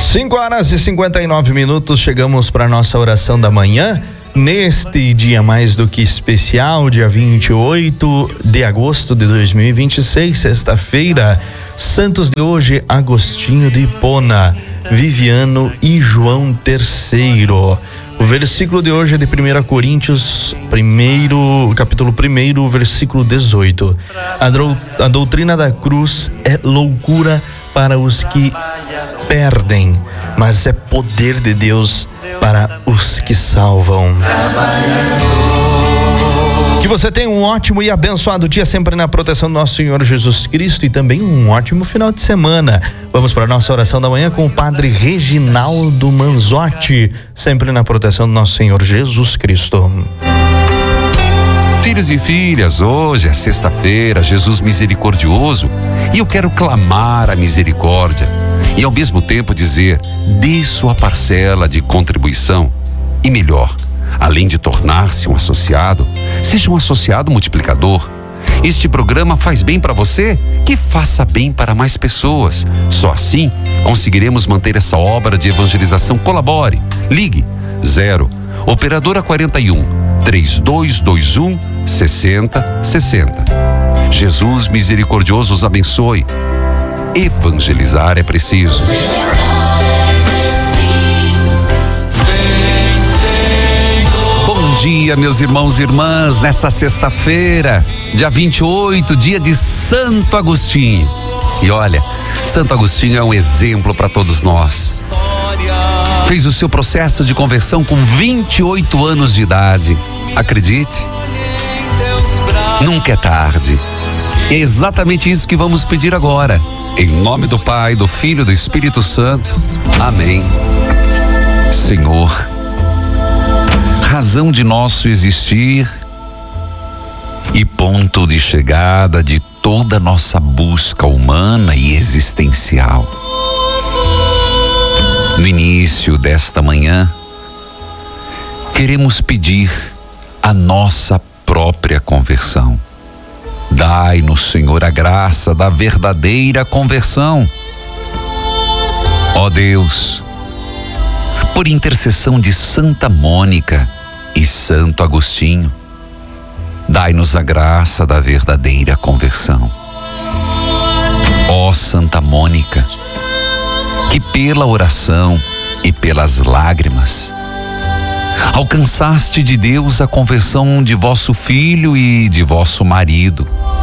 5h59, chegamos para nossa oração da manhã, neste dia mais do que especial, dia 28 de agosto de 2026, sexta-feira. Santos de hoje: Agostinho de Hipona, Viviano e João III. O versículo de hoje é de 1 Coríntios, capítulo 1, versículo 18. A doutrina da cruz é loucura para os que perdem, mas é poder de Deus para os que salvam. Que você tenha um ótimo e abençoado dia, sempre na proteção do nosso Senhor Jesus Cristo, e também um ótimo final de semana. Vamos para a nossa oração da manhã com o Padre Reginaldo Manzotti, sempre na proteção do nosso Senhor Jesus Cristo. Filhos e filhas, hoje é sexta-feira, Jesus misericordioso, e eu quero clamar a misericórdia e ao mesmo tempo dizer: dê sua parcela de contribuição, e melhor, além de tornar-se um associado, seja um associado multiplicador. Este programa faz bem para você, que faça bem para mais pessoas. Só assim conseguiremos manter essa obra de evangelização. Colabore, ligue 0 operadora 41 3221 6060. Jesus misericordioso os abençoe. Evangelizar é preciso. Bom dia, meus irmãos e irmãs, nesta sexta-feira, dia 28, dia de Santo Agostinho. E olha, Santo Agostinho é um exemplo para todos nós. Fez o seu processo de conversão com 28 anos de idade. Acredite, nunca é tarde. E é exatamente isso que vamos pedir agora. Em nome do Pai, do Filho e do Espírito Santo. Amém. Senhor, razão de nosso existir e ponto de chegada de toda nossa busca humana e existencial. No início desta manhã, queremos pedir a nossa própria conversão. Dai-nos, Senhor, a graça da verdadeira conversão. Ó Deus, por intercessão de Santa Mônica e Santo Agostinho, dai-nos a graça da verdadeira conversão. Ó Santa Mônica, que pela oração e pelas lágrimas alcançaste de Deus a conversão de vosso filho e de vosso marido.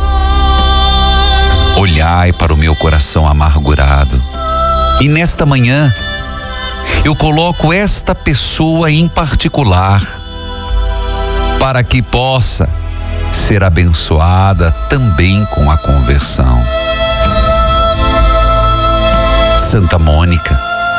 Olhai para o meu coração amargurado, e nesta manhã eu coloco esta pessoa em particular para que possa ser abençoada também com a conversão. Santa Mônica,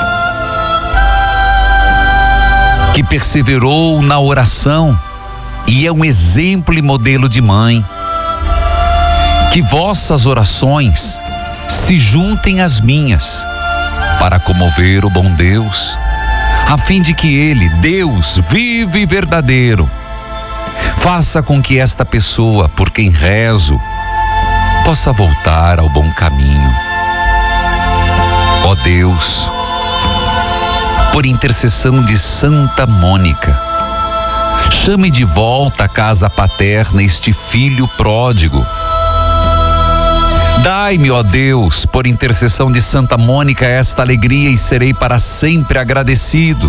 que perseverou na oração e é um exemplo e modelo de mãe, que vossas orações se juntem às minhas para comover o bom Deus, a fim de que Ele, Deus vivo e verdadeiro, faça com que esta pessoa, por quem rezo, possa voltar ao bom caminho. Ó Deus, por intercessão de Santa Mônica, chame de volta à casa paterna este filho pródigo. Dai-me, ó Deus, por intercessão de Santa Mônica, esta alegria, e serei para sempre agradecido.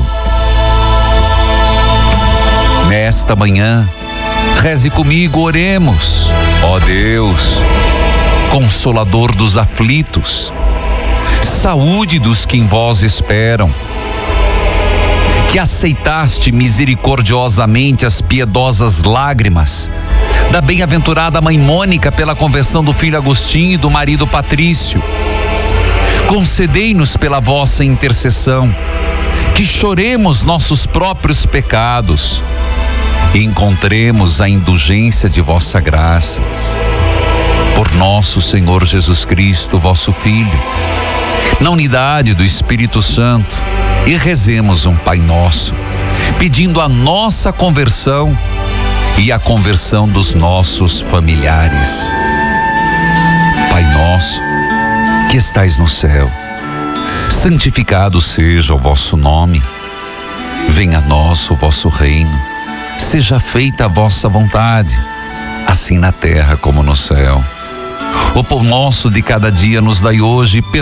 Nesta manhã, reze comigo, oremos. Ó Deus, Consolador dos aflitos, saúde dos que em vós esperam, que aceitaste misericordiosamente as piedosas lágrimas da bem-aventurada mãe Mônica pela conversão do filho Agostinho e do marido Patrício. Concedei-nos pela vossa intercessão que choremos nossos próprios pecados e encontremos a indulgência de vossa graça. Por nosso Senhor Jesus Cristo, vosso Filho, na unidade do Espírito Santo, e rezemos um Pai Nosso, pedindo a nossa conversão e a conversão dos nossos familiares. Pai nosso, que estais no céu, santificado seja o vosso nome. Venha a nós o vosso reino. Seja feita a vossa vontade, assim na terra como no céu. O pão nosso de cada dia nos dai hoje.